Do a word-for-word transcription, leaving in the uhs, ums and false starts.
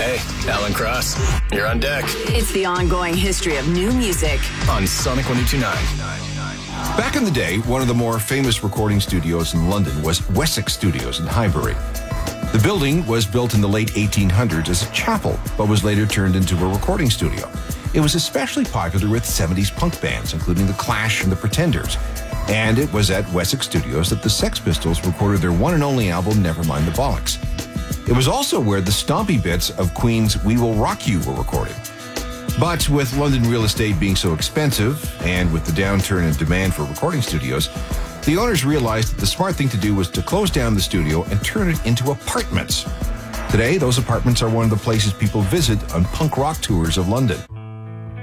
Hey, Alan Cross, you're on deck. It's the ongoing history of new music on Sonic one oh two point nine. Back in the day, one of the more famous recording studios in London was Wessex Studios in Highbury. The building was built in the late eighteen hundreds as a chapel, but was later turned into a recording studio. It was especially popular with seventies punk bands, including The Clash and The Pretenders. And it was at Wessex Studios that the Sex Pistols recorded their one and only album, Nevermind the Bollocks. It was also where the stompy bits of Queen's We Will Rock You were recorded. But with London real estate being so expensive, and with the downturn in demand for recording studios, the owners realized that the smart thing to do was to close down the studio and turn it into apartments. Today, those apartments are one of the places people visit on punk rock tours of London.